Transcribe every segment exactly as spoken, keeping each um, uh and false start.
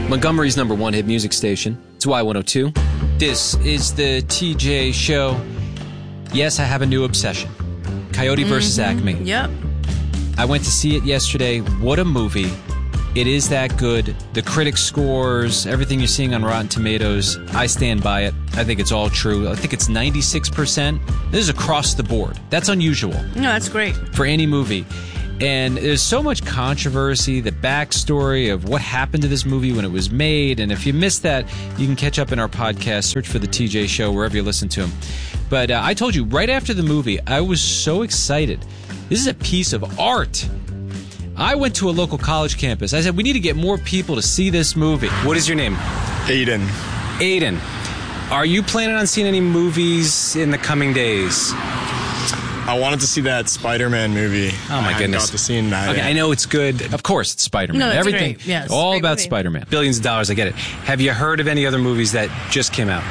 Montgomery's number one hit music station. It's Y one oh two. This is the T J Show. Yes, I have a new obsession. Coyote mm-hmm. versus Acme. Yep. I went to see it yesterday. What a movie. It is that good. The critic scores, everything you're seeing on Rotten Tomatoes, I stand by it. I think it's all true. I think it's ninety-six percent. This is across the board. That's unusual. No, that's great. For any movie. And there's so much controversy, the backstory of what happened to this movie when it was made. And if you missed that, you can catch up in our podcast. Search for The T J Show wherever you listen to them. But uh, I told you, right after the movie, I was so excited. This is a piece of art. I went to a local college campus. I said, we need to get more people to see this movie. What is your name? Aiden. Aiden. Are you planning on seeing any movies in the coming days? I wanted to see that Spider-Man movie. Oh, my I goodness. got to see that. Okay, I know it's good. Of course, it's Spider-Man. No, it's Everything. great. Yes, all great about movie. Spider-Man. Billions of dollars, I get it. Have you heard of any other movies that just came out?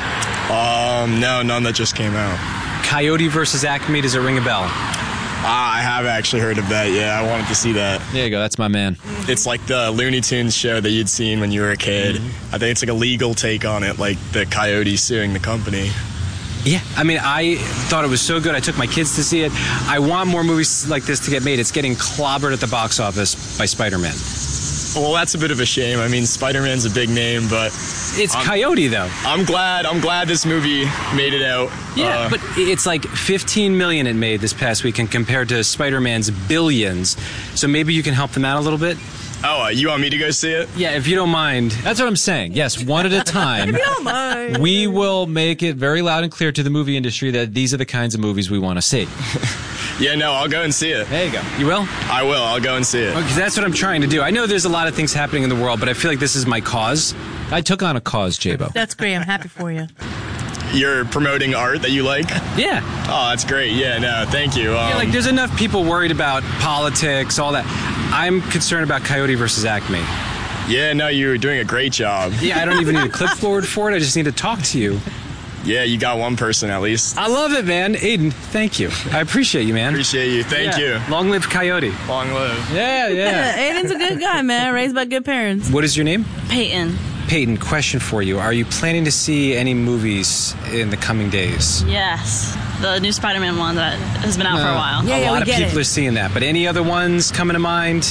Um, no, none that just came out. Coyote versus Acme, does it ring a bell? Ah, I have actually heard of that, yeah. I wanted to see that. There you go, that's my man. It's like the Looney Tunes show that you'd seen when you were a kid. Mm-hmm. I think it's like a legal take on it, like the Coyote suing the company. Yeah, I mean, I thought it was so good. I took my kids to see it. I want more movies like this to get made. It's getting clobbered at the box office by Spider-Man. Well, that's a bit of a shame. I mean, Spider-Man's a big name, but it's I'm, Coyote, though. I'm glad. I'm glad this movie made it out. Yeah, uh, but it's like fifteen million it made this past weekend compared to Spider-Man's billions. So maybe you can help them out a little bit. Oh, uh, you want me to go see it? Yeah, if you don't mind. That's what I'm saying. Yes, one at a time. If you don't mind. We will make it very loud and clear to the movie industry that these are the kinds of movies we want to see. Yeah, no, I'll go and see it. There you go. You will? I will. I'll go and see it. Because that's what I'm trying to do. I know there's a lot of things happening in the world, but I feel like this is my cause. I took on a cause, J-Bo. That's great. I'm happy for you. You're promoting art that you like? Yeah. Oh, that's great. Yeah, no, thank you. Um, yeah, like there's enough people worried about politics, all that. I'm concerned about Coyote versus Acme. Yeah, no, you're doing a great job. Yeah, I don't even need a clipboard for it. I just need to talk to you. Yeah, you got one person at least. I love it, man. Aiden, thank you. I appreciate you, man. Appreciate you. Thank yeah. you. Long live Coyote. Long live. Yeah, yeah. Aiden's a good guy, man. Raised by good parents. What is your name? Peyton. Peyton, question for you. Are you planning to see any movies in the coming days? Yes. The new Spider-Man one that has been out no. for a while. Yeah, a yeah, lot we of get people it. are seeing that. But any other ones coming to mind?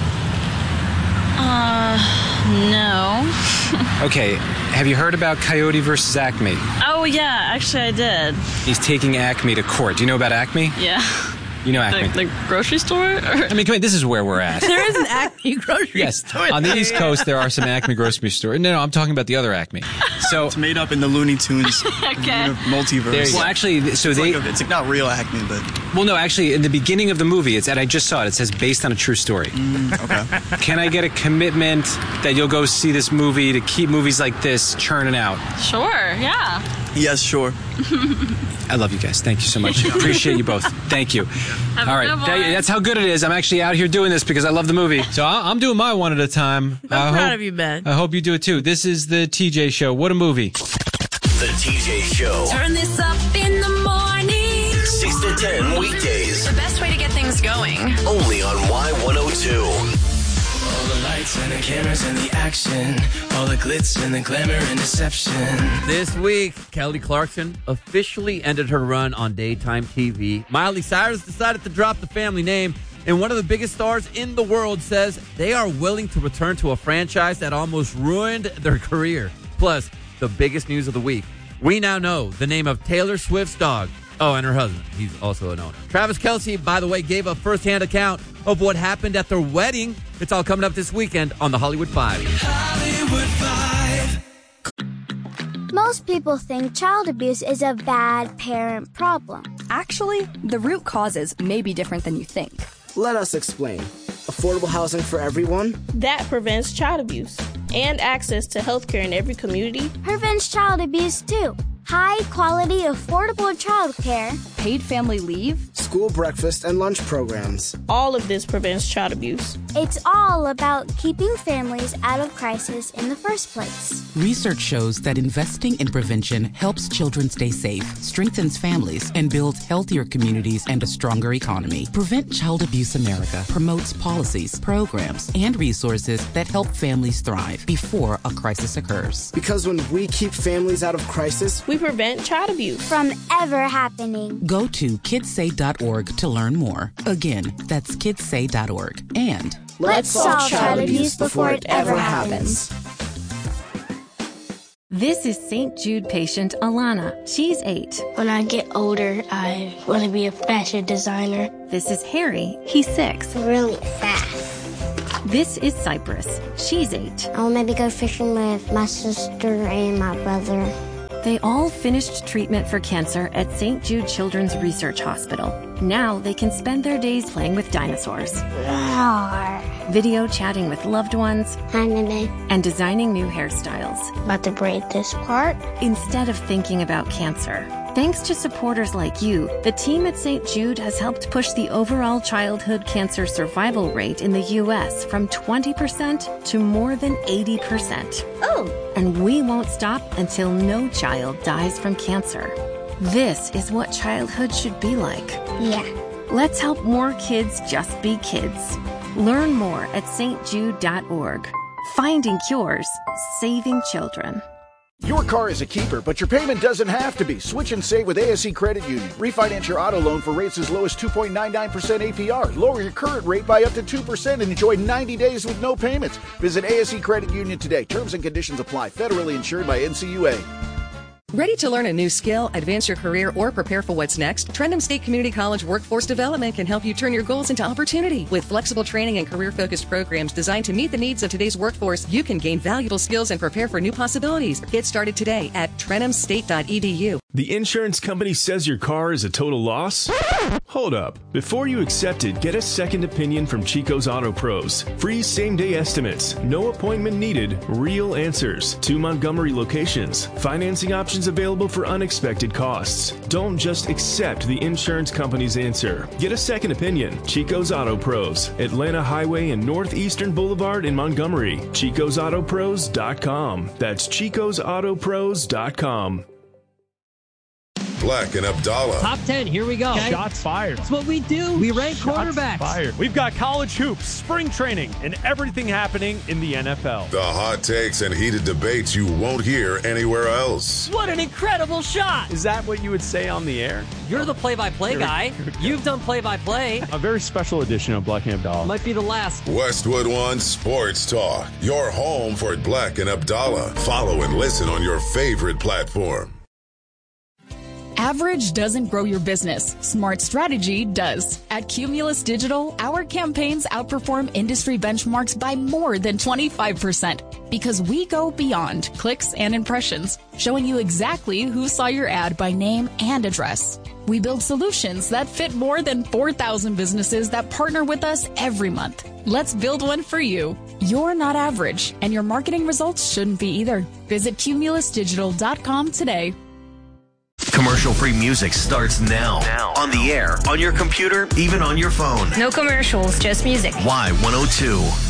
Uh, no. Okay. Have you heard about Coyote versus Acme? Oh, yeah. Actually, I did. He's taking Acme to court. Do you know about Acme? Yeah. You know Acme. The, the grocery store? I mean, come on, this is where we're at. There is an Acme grocery yes, store. on the East Coast, there are some Acme grocery stores. No, no, I'm talking about the other Acme. So it's made up in the Looney Tunes okay. multiverse. Well, actually, so it's they... Like a, it's like not real Acme, but... Well, no, actually, in the beginning of the movie, it's and I just saw it, it says based on a true story. Mm, okay. Can I get a commitment that you'll go see this movie to keep movies like this churning out? Sure, yeah. Yes, sure. I love you guys. Thank you so much. Appreciate you both. Thank you. Have All right. That, that's how good it is. I'm actually out here doing this because I love the movie. So I- I'm doing my one at a time. I'm I proud hope, of you, Ben. I hope you do it too. This is the T J Show. What a movie. The T J Show. Turn this up in the morning. six to ten weekdays. The best way to get things going. Only on Y one oh two. All the lights and the cameras and the action. All the glitz and the glamour and deception. This week, Kelly Clarkson officially ended her run on daytime T V. Miley Cyrus decided to drop the family name. And one of the biggest stars in the world says they are willing to return to a franchise that almost ruined their career. Plus, the biggest news of the week. We now know the name of Taylor Swift's dog. Oh, and her husband. He's also an owner. Travis Kelce, by the way, gave a firsthand account of what happened at their wedding. It's all coming up this weekend on the Hollywood Five. Hollywood Five. Most people think child abuse is a bad parent problem. Actually, the root causes may be different than you think. Let us explain. Affordable housing for everyone. That prevents child abuse and access to health care in every community. Prevents child abuse too. high-quality, affordable childcare, paid family leave, school breakfast and lunch programs. All of this prevents child abuse. It's all about keeping families out of crisis in the first place. Research shows that investing in prevention helps children stay safe, strengthens families, and builds healthier communities and a stronger economy. Prevent Child Abuse America promotes policies, programs, and resources that help families thrive before a crisis occurs. Because when we keep families out of crisis, we prevent child abuse from ever happening. Go to kids say dot org to learn more. Again, that's kids say dot org. And let's solve child abuse before it ever happens. This is Saint Jude patient Alana. She's eight. When I get older, I want to be a fashion designer. This is Harry. He's six. Really fast. This is Cypress. She's eight. I'll maybe go fishing with my sister and my brother. They all finished treatment for cancer at Saint Jude Children's Research Hospital. Now they can spend their days playing with dinosaurs, Roar. video chatting with loved ones, Hi, Nene. and designing new hairstyles. About to braid this part. Instead of thinking about cancer. Thanks to supporters like you, the team at Saint Jude has helped push the overall childhood cancer survival rate in the U S from twenty percent to more than eighty percent. Oh! And we won't stop until no child dies from cancer. This is what childhood should be like. Yeah. Let's help more kids just be kids. Learn more at S T jude dot org. Finding cures, saving children. Your car is a keeper, but your payment doesn't have to be. Switch and save with A S E Credit Union. Refinance your auto loan for rates as low as two point nine nine percent A P R. Lower your current rate by up to two percent and enjoy ninety days with no payments. Visit A S E Credit Union today. Terms and conditions apply. Federally insured by N C U A. Ready to learn a new skill, advance your career, or prepare for what's next? Trentham State Community College Workforce Development can help you turn your goals into opportunity. With flexible training and career-focused programs designed to meet the needs of today's workforce, you can gain valuable skills and prepare for new possibilities. Get started today at trentham state dot e d u. The insurance company says your car is a total loss? Hold up. Before you accept it, get a second opinion from Chico's Auto Pros. Free same-day estimates. No appointment needed. Real answers. Two Montgomery locations. Financing options available for unexpected costs. Don't just accept the insurance company's answer. Get a second opinion. Chico's Auto Pros. Atlanta Highway and Northeastern Boulevard in Montgomery. chicos auto pros dot com. That's chicos auto pros dot com. Black and Abdallah. Top ten, here we go. Okay. Shots fired. That's what we do. We rank Shots quarterbacks. Fired. We've got college hoops, spring training, and everything happening in the N F L. The hot takes and heated debates you won't hear anywhere else. What an incredible shot. Is that what you would say on the air? You're the play-by-play guy. You've done play-by-play. A very special edition of Black and Abdallah. Might be the last. Westwood One Sports Talk. Your home for Black and Abdallah. Follow and listen on your favorite platform. Average doesn't grow your business. Smart strategy does. At Cumulus Digital, our campaigns outperform industry benchmarks by more than twenty-five percent because we go beyond clicks and impressions, showing you exactly who saw your ad by name and address. We build solutions that fit more than four thousand businesses that partner with us every month. Let's build one for you. You're not average, and your marketing results shouldn't be either. Visit cumulus digital dot com today. Commercial-free music starts now. now. On the air, on your computer, even on your phone. No commercials, just music. Y one oh two.